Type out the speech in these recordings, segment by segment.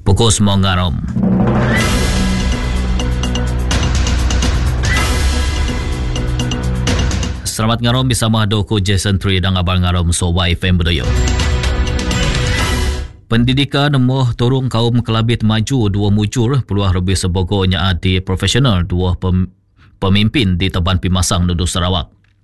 Pukul semua ngarom. Selamat ngarom bersama Doko Jason Tri dan Abang Ngarom Sowa FM Bedoyo. Pendidikan moh turung kaum kelabit maju dua mujur peluang lebih sebogonya di profesional dua pemimpin di Taban Pimasang Nudu Sarawak.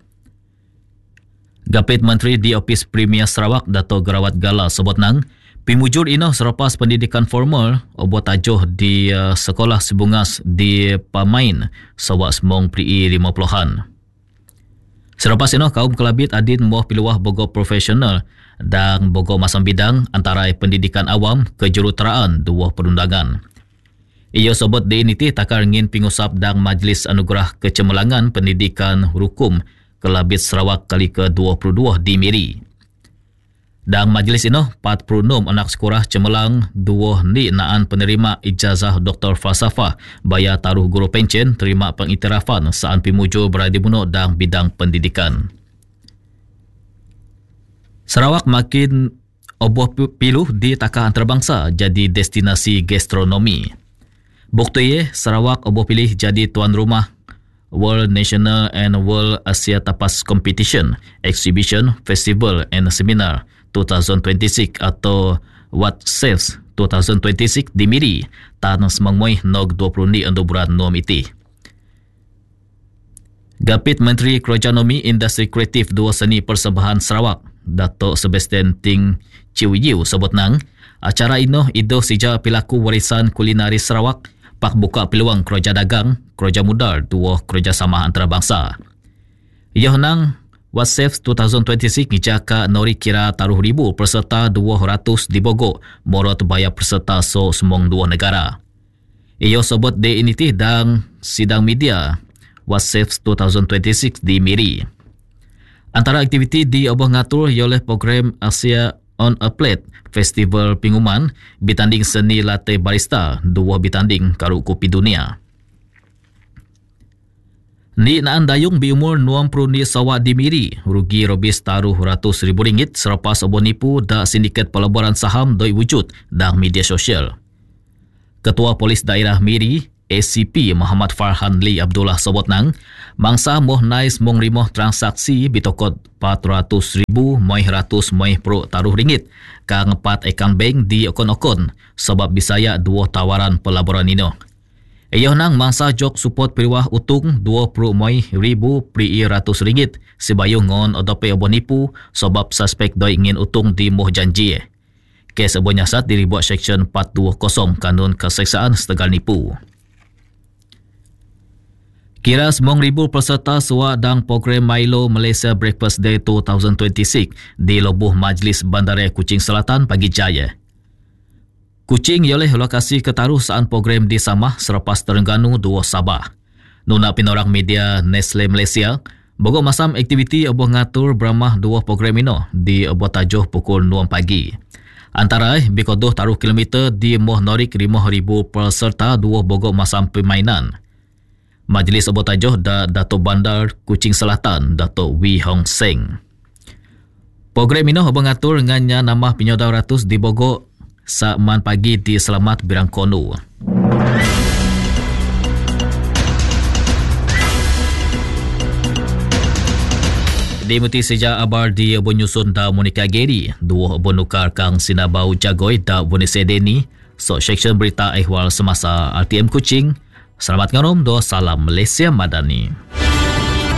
Gapit Menteri di Opis Premier Sarawak Dato' Gerawat Gala sebut nang pimujur ino selepas pendidikan formal obuat tajuh di sekolah Sibungas di Pamain sawak semong PRI 50-an. Selepas itu, kaum kelabit adin moh piluah bogo profesional dan bogo masam bidang antara pendidikan awam kejuruteraan dua perundangan. Ia sebut di ini takar ngin pingusap dan Majlis Anugerah Kecemerlangan Pendidikan Hukum Kelabit Sarawak kali ke-22 di Miri. Dan majlis ini 46 anak sekolah cemerlang dua ni naan penerima ijazah Dr. Falsafah baya taruh guru pencen terima pengiktirafan saan pimujur berada bunuh dan bidang pendidikan. Sarawak makin oboh piluh di takah antarabangsa jadi destinasi gastronomi. Bukti Sarawak oboh pilih jadi tuan rumah World National and World Asia Tapas Competition, Exhibition, Festival and Seminar 2026 atau What Saves 2026 di Miri tan semangmoy nog 20 ni untuk bulan Nom iti. Gapit Menteri Kerajaan Industri Kreatif Dua Seni Persembahan Sarawak Dato' Sebastian Ting Ciwiyu sebut nang acara ino ido sija pilaku warisan kulinari Sarawak pak buka peluang kerja dagang, kerja modal dua kerjasama antarabangsa. Ia nang WhatsApp 2026 ngijaka nori kira taruh ribu peserta 200 di Bogor, morot bayar peserta so semong dua negara. Ia sebut di ini dan sidang media WhatsApp 2026 di Miri. Antara aktiviti di obah ngatur oleh program Asia on a Plate Festival Pinguman, bitanding seni latte barista, dua bitanding karuk kopi dunia. Ni naan dayung biumur 90 ni sawak di Miri, rugi robis taruh RM100,000 selepas oboh nipu da sindiket pelaburan saham doi wujud dan media sosial. Ketua Polis Daerah Miri, ACP Muhammad Farhan Lee Abdullah sebut nang, mangsa moh nais mong rimoh transaksi bitokot 400,000 moih ratus moih pro taruh ringgit kang 4 account bank di okon-okon sebab bisaya dua tawaran pelaburan ino. Ia nang mangsa jok support periwah utung 20 ribu PRI RM100 sebayung ngon odope obo nipu sebab suspek doi ingin utung di moh janji. Kes obo nyasat diribuat Seksyen 420 Kanun Keseksaan Setegal Nipu. Kira 9,000 peserta suak dan program Milo Malaysia Breakfast Day 2026 di Lobuh Majlis Bandaraya Kuching Selatan pagi jaya. Kuching oleh lokasi ketaruh saat program di Samah selepas Terengganu 2 Sabah. Nuna pinorang media Nestle Malaysia, bogo masam aktiviti oboh ngatur beramah 2 program ino di oboh tajuh pukul 9 pagi. Antara bikodoh taruh kilometer di Moh Norik 5,000 peserta 2 bogo masam permainan. Majlis oboh tajuh da Dato' Bandar Kuching Selatan, Dato' Wee Hong Seng. Program ino oboh ngatur ngannya nama penyodau ratus di bogo Saman pagi di Selamat Birangkono. Dimuti seja abar di Bonyusun da Monika Geri, dua bonukar kang Sinabau Jagoy da Bonesedeni, so seksyen berita ehwal semasa RTM Kuching. Selamat ngarom, doa salam Malaysia Madani.